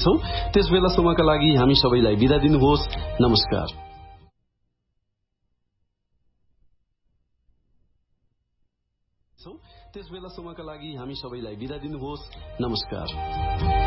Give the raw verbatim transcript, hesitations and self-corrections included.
त्यस बेलासम्मका लागि हामी सबैलाई बिदा दिनुहोस्। नमस्कार। त्यस बेलासम्मका लागि हामी सबैलाई बिदा दिनुहोस्। नमस्कार।